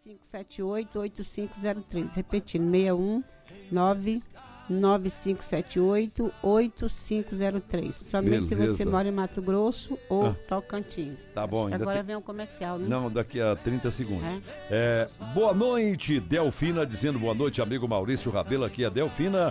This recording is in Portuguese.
99578-8503. Repetindo, 619-9578-8503. Somente se você mora em Mato Grosso ou Tocantins. Tá bom. Agora vem o comercial, né? Não, daqui a 30 segundos. Boa noite, Delfina, dizendo boa noite, amigo Maurício Rabelo, aqui é a Delfina.